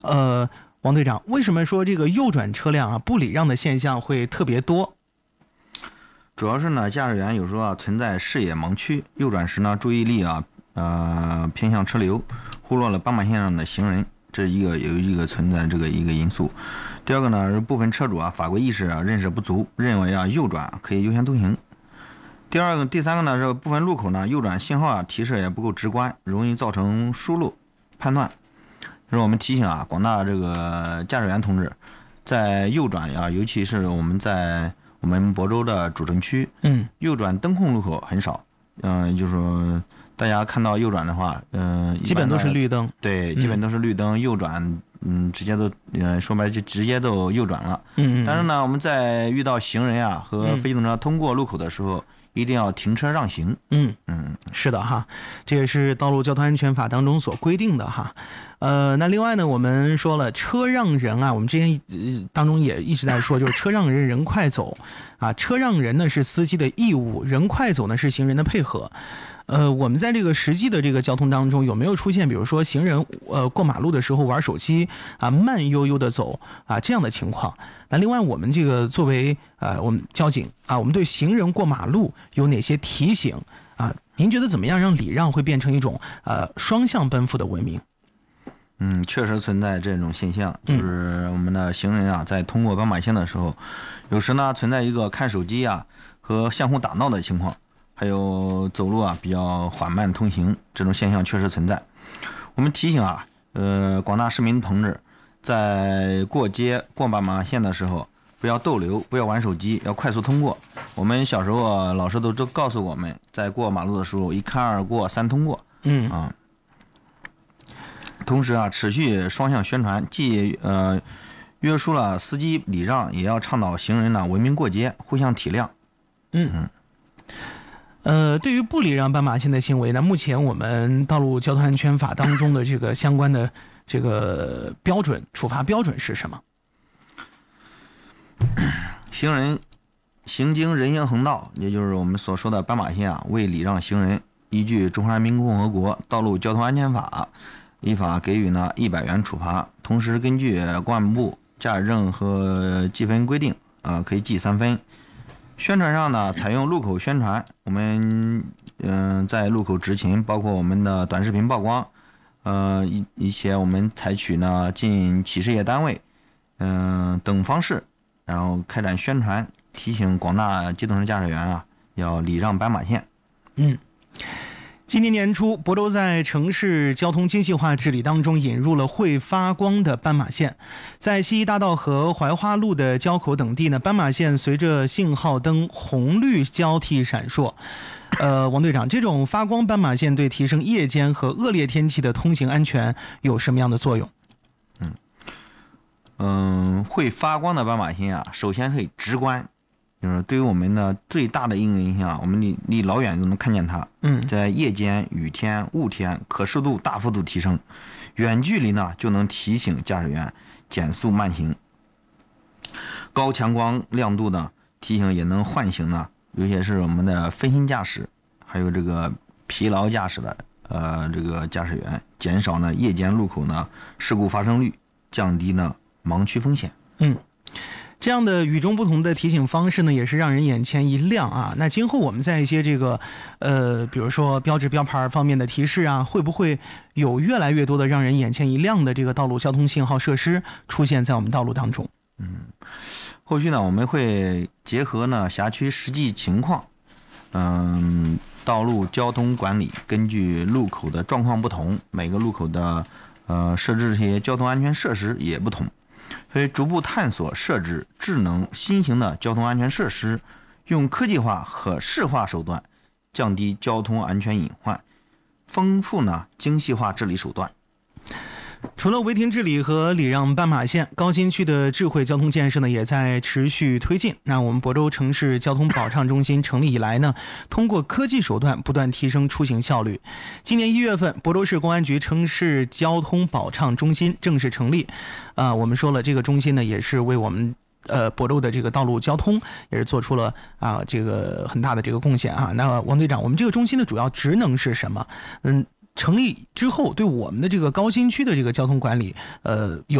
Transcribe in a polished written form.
王队长，为什么说这个右转车辆啊不礼让的现象会特别多？ 主要是呢，驾驶员有时候存在视野盲区，右转时呢注意力偏向车流，忽略了斑马线上的行人，这有一个存在这个一个因素。第二个呢是部分车主法规意识认识不足，认为右转可以优先通行。第三个呢是部分路口呢右转信号提示也不够直观，容易造成疏漏判断。就是我们提醒广大这个驾驶员同志，在右转尤其是我们在我们亳州的主城区，右转灯控路口很少，就是说大家看到右转的话， 基本都是绿灯， 对，基本都是绿灯，右转，直接都，说白了就直接都右转了，但是呢，我们在遇到行人和非机动车通过路口的时候，一定要停车让行。 是的哈，这也是道路交通安全法当中所规定的哈。那另外呢，我们说了车让人我们之前当中也一直在说，就是车让人人快走车让人呢是司机的义务，人快走呢是行人的配合。我们在这个实际的这个交通当中有没有出现，比如说行人过马路的时候玩手机慢悠悠的走这样的情况？那另外我们这个作为我们交警我们对行人过马路有哪些提醒您觉得怎么样让礼让会变成一种双向奔赴的文明？ 确实存在这种现象，就是我们的行人在通过斑马线的时候，有时呢存在一个看手机和相互打闹的情况，还有走路比较缓慢通行，这种现象确实存在。我们提醒广大市民同志，在过街过斑马线的时候，不要逗留，不要玩手机，要快速通过。我们小时候老师都告诉我们，在过马路的时候，一看二过三通过。同时持续双向宣传，既约束了司机礼让，也要倡导行人文明过街，互相体谅。 对于不礼让斑马线的行为呢，目前我们道路交通安全法当中的这个相关的这个标准，处罚标准是什么？ 行人行经人行横道，也就是我们所说的斑马线未礼让行人，依据《中华人民共和国道路交通安全法》依法给予100元处罚。同时根据公安部驾驶证和记分规定可以记3分。宣传上呢采用路口宣传，我们在路口执勤，包括我们的短视频曝光，一些我们采取进企事业单位等方式，然后开展宣传，提醒广大机动车驾驶员要礼让斑马线。 今年年初，亳州在城市交通精细化治理当中引入了会发光的斑马线，在西医大道和槐花路的交口等地呢，斑马线随着信号灯红绿交替闪烁。王队长，这种发光斑马线对提升夜间和恶劣天气的通行安全有什么样的作用？ 会发光的斑马线首先可以直观。就是对于我们的最大的影响，我们离老远就能看见它。在夜间、雨天、雾天，可视度大幅度提升，远距离呢就能提醒驾驶员减速慢行。高强光亮度的提醒也能唤醒尤其是我们的分心驾驶，还有这个疲劳驾驶的这个驾驶员，减少夜间路口事故发生率，降低盲区风险。 这样的与众不同的提醒方式呢，也是让人眼前一亮那今后我们在一些这个比如说标志标牌方面的提示会不会有越来越多的让人眼前一亮的这个道路交通信号设施出现在我们道路当中？ 后续呢，我们会结合辖区实际情况，道路交通管理根据路口的状况不同，每个路口的设置这些交通安全设施也不同。所以逐步探索设置智能新型的交通安全设施，用科技化和适化手段降低交通安全隐患，丰富精细化治理手段。 除了违停治理和礼让斑马线，高新区的智慧交通建设呢也在持续推进。那我们亳州城市交通保障中心成立以来呢，通过科技手段不断提升出行效率。今年1月份，亳州市公安局城市交通保障中心正式成立。我们说了，这个中心呢也是为我们亳州的这个道路交通也是做出了这个很大的这个贡献那王队长，我们这个中心的主要职能是什么？ 成立之后，对我们的这个高新区的这个交通管理，有